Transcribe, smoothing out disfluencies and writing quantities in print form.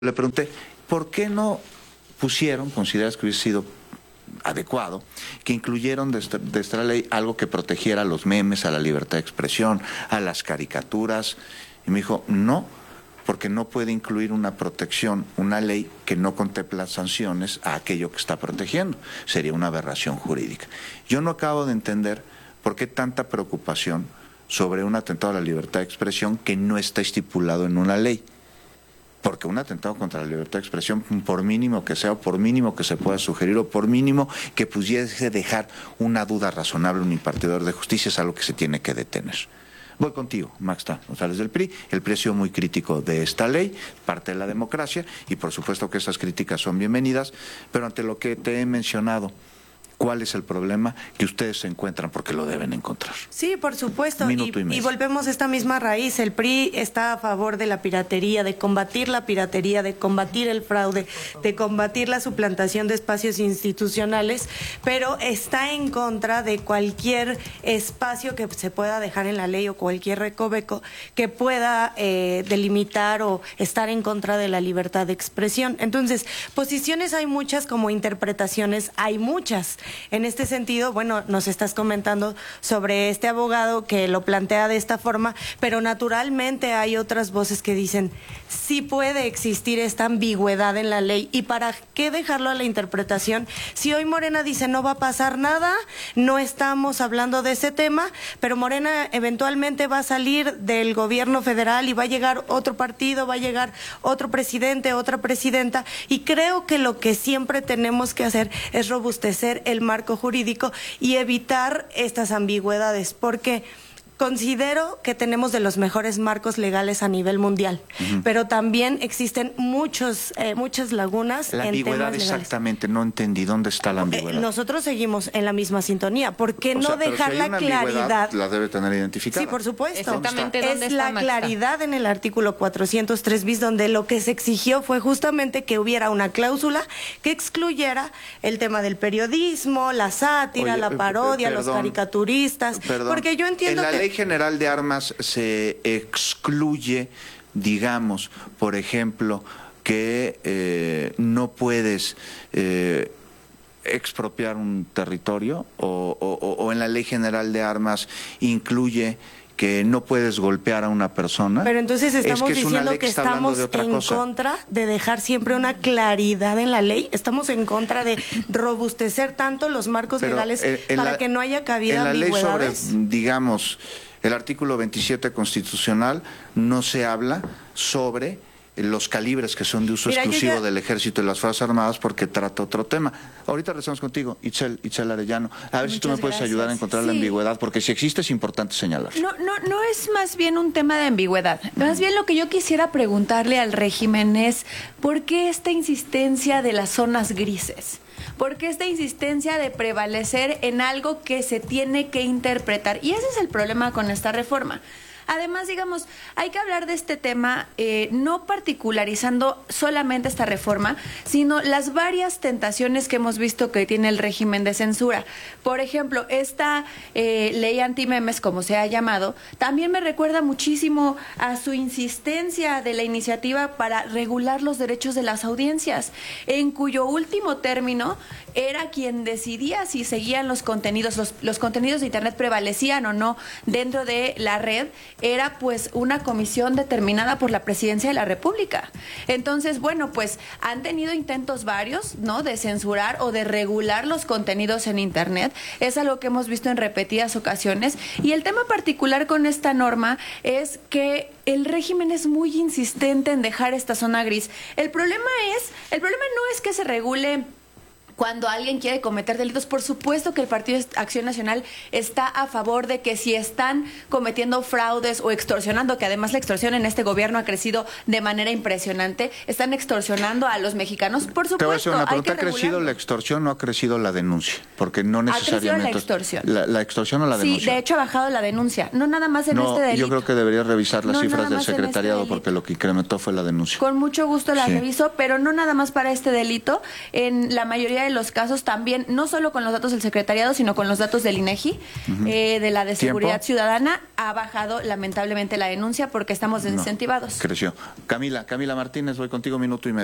Le pregunté, ¿por qué no pusieron, consideras que hubiese sido adecuado, que incluyeron de esta ley algo que protegiera a los memes, a la libertad de expresión, a las caricaturas? Y me dijo, no, porque no puede incluir una protección, una ley que no contempla sanciones a aquello que está protegiendo. Sería una aberración jurídica. Yo no acabo de entender por qué tanta preocupación sobre un atentado a la libertad de expresión que no está estipulado en una ley. Porque un atentado contra la libertad de expresión, por mínimo que sea, o por mínimo que se pueda sugerir, o por mínimo que pudiese dejar una duda razonable a un impartidor de justicia, es algo que se tiene que detener. Voy contigo, Maxta González del PRI. El PRI ha sido muy crítico de esta ley, parte de la democracia, y por supuesto que esas críticas son bienvenidas, pero ante lo que te he mencionado, ¿cuál es el problema que ustedes se encuentran? Porque lo deben encontrar. Sí, por supuesto. Y volvemos a esta misma raíz. El PRI está a favor de la piratería, de combatir la piratería, de combatir el fraude, de combatir la suplantación de espacios institucionales, pero está en contra de cualquier espacio que se pueda dejar en la ley o cualquier recoveco que pueda delimitar o estar en contra de la libertad de expresión. Entonces, posiciones hay muchas, como interpretaciones hay muchas. En este sentido, bueno, nos estás comentando sobre este abogado que lo plantea de esta forma, pero naturalmente hay otras voces que dicen, sí puede existir esta ambigüedad en la ley, ¿y para qué dejarlo a la interpretación? Si hoy Morena dice no va a pasar nada, no estamos hablando de ese tema, pero Morena eventualmente va a salir del gobierno federal y va a llegar otro partido, va a llegar otro presidente, otra presidenta, y creo que lo que siempre tenemos que hacer es robustecer el marco jurídico y evitar estas ambigüedades, porque considero que tenemos de los mejores marcos legales a nivel mundial, pero también existen muchas lagunas. La ambigüedad exactamente, no entendí, ¿dónde está la ambigüedad? Nosotros seguimos en la misma sintonía, ¿por qué no dejar la claridad? La debe tener identificada. Sí, por supuesto. Exactamente, ¿dónde es está, la claridad en el artículo 403 bis, donde lo que se exigió fue justamente que hubiera una cláusula que excluyera el tema del periodismo, la sátira, la parodia, los caricaturistas, porque yo entiendo que Ley General de Armas se excluye, digamos, por ejemplo, que no puedes expropiar un territorio, o en la Ley General de Armas incluye que no puedes golpear a una persona. Pero entonces estamos diciendo que estamos en contra de dejar siempre una claridad en la ley. Estamos en contra de robustecer tanto los marcos legales para que no haya cabida a ambigüedades. En la ley sobre, digamos, el artículo 27 constitucional no se habla sobre los calibres que son de uso exclusivo del Ejército y las Fuerzas Armadas, porque trata otro tema. Ahorita regresamos contigo, Itzel Arellano. A ver si tú me puedes ayudar a encontrar la ambigüedad, porque si existe es importante señalar. No es más bien un tema de ambigüedad. Más bien lo que yo quisiera preguntarle al régimen es, ¿por qué esta insistencia de las zonas grises? ¿Por qué esta insistencia de prevalecer en algo que se tiene que interpretar? Y ese es el problema con esta reforma. Además, digamos, hay que hablar de este tema no particularizando solamente esta reforma, sino las varias tentaciones que hemos visto que tiene el régimen de censura. Por ejemplo, esta ley antimemes, como se ha llamado, también me recuerda muchísimo a su insistencia de la iniciativa para regular los derechos de las audiencias, en cuyo último término era quien decidía si seguían los contenidos, los contenidos de Internet prevalecían o no dentro de la red, era pues una comisión determinada por la Presidencia de la República. Entonces, bueno, pues han tenido intentos varios, ¿no?, de censurar o de regular los contenidos en Internet. Es algo que hemos visto en repetidas ocasiones. Y el tema particular con esta norma es que el régimen es muy insistente en dejar esta zona gris. El problema no es que se regule cuando alguien quiere cometer delitos. Por supuesto que el Partido de Acción Nacional está a favor de que si están cometiendo fraudes o extorsionando, que además la extorsión en este gobierno ha crecido de manera impresionante, están extorsionando a los mexicanos, por supuesto. Te voy a hacer una pregunta, ¿ha crecido la extorsión o ha crecido la denuncia? Porque no necesariamente. Ha crecido la extorsión. ¿La extorsión o la denuncia? Sí, de hecho ha bajado la denuncia, no nada más en este delito. Yo creo que deberías revisar las cifras del secretariado, porque lo que incrementó fue la denuncia. Con mucho gusto la reviso, pero no nada más para este delito. En la mayoría mayoría de los casos también, no solo con los datos del secretariado, sino con los datos del INEGI, de la de Seguridad ¿Tiempo? Ciudadana, ha bajado lamentablemente la denuncia porque estamos desincentivados. Creció. Camila Martínez, voy contigo 1 minuto y medio.